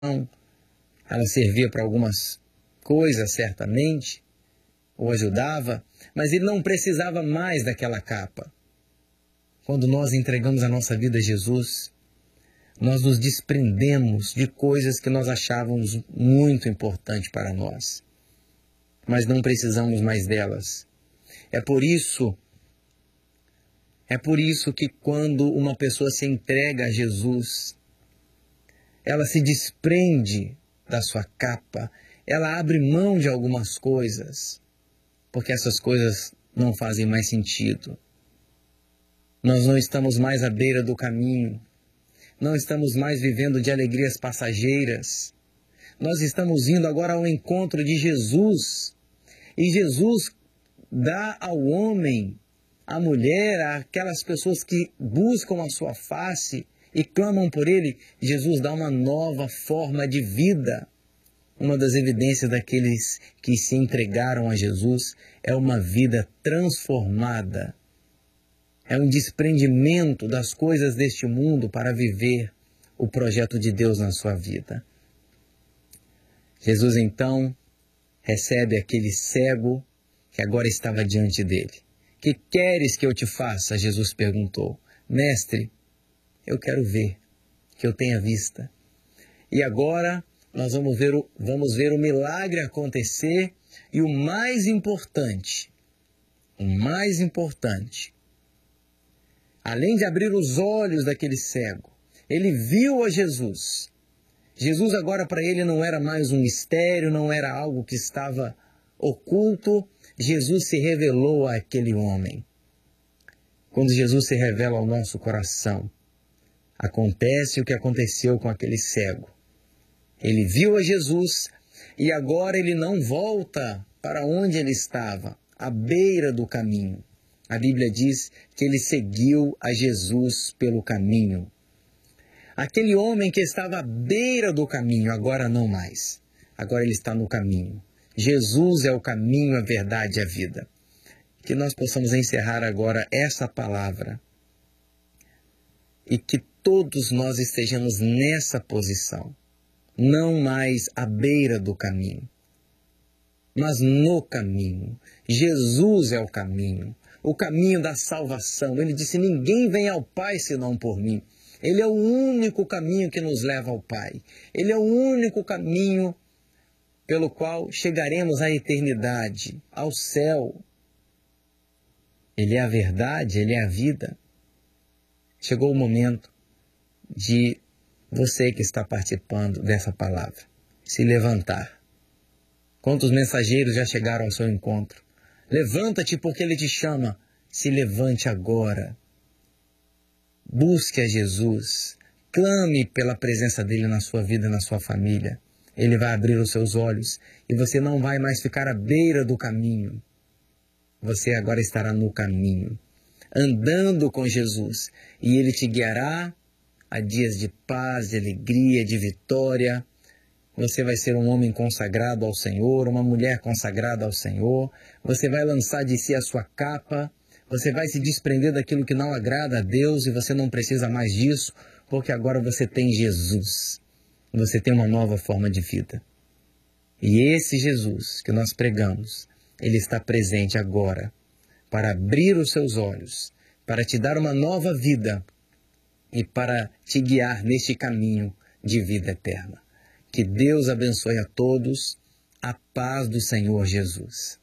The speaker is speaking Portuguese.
ela servia para algumas coisas, certamente, ou ajudava, mas ele não precisava mais daquela capa. Quando nós entregamos a nossa vida a Jesus, nós nos desprendemos de coisas que nós achávamos muito importantes para nós, mas não precisamos mais delas. É por isso que quando uma pessoa se entrega a Jesus, ela se desprende da sua capa, ela abre mão de algumas coisas, porque essas coisas não fazem mais sentido. Nós não estamos mais à beira do caminho, não estamos mais vivendo de alegrias passageiras. Nós estamos indo agora ao encontro de Jesus, e Jesus dá ao homem, à mulher, àquelas pessoas que buscam a sua face e clamam por ele, Jesus dá uma nova forma de vida. Uma das evidências daqueles que se entregaram a Jesus é uma vida transformada. É um desprendimento das coisas deste mundo para viver o projeto de Deus na sua vida. Jesus então recebe aquele cego que agora estava diante dele. Que queres que eu te faça? Jesus perguntou. Mestre, eu quero ver, que eu tenha vista. E agora nós vamos ver o milagre acontecer e o mais importante, além de abrir os olhos daquele cego, ele viu a Jesus. Jesus agora para ele não era mais um mistério, não era algo que estava oculto. Jesus se revelou àquele homem. Quando Jesus se revela ao nosso coração, acontece o que aconteceu com aquele cego. Ele viu a Jesus e agora ele não volta para onde ele estava, à beira do caminho. A Bíblia diz que ele seguiu a Jesus pelo caminho. Aquele homem que estava à beira do caminho, agora não mais. Agora ele está no caminho. Jesus é o caminho, a verdade e a vida. Que nós possamos encerrar agora essa palavra e que todos nós estejamos nessa posição. Não mais à beira do caminho, mas no caminho. Jesus é o caminho da salvação. Ele disse, ninguém vem ao Pai senão por mim. Ele é o único caminho que nos leva ao Pai. Ele é o único caminho pelo qual chegaremos à eternidade, ao céu. Ele é a verdade, ele é a vida. Chegou o momento de você que está participando dessa palavra se levantar. Quantos mensageiros já chegaram ao seu encontro? Levanta-te porque ele te chama. Se levante agora. Busque a Jesus. Clame pela presença dele na sua vida, na sua família. Ele vai abrir os seus olhos e você não vai mais ficar à beira do caminho. Você agora estará no caminho, andando com Jesus, e ele te guiará a dias de paz, de alegria, de vitória. Você vai ser um homem consagrado ao Senhor, uma mulher consagrada ao Senhor. Você vai lançar de si a sua capa. Você vai se desprender daquilo que não agrada a Deus e você não precisa mais disso, porque agora você tem Jesus. Você tem uma nova forma de vida. E esse Jesus que nós pregamos, ele está presente agora para abrir os seus olhos, para te dar uma nova vida e para te guiar neste caminho de vida eterna. Que Deus abençoe a todos. A paz do Senhor Jesus.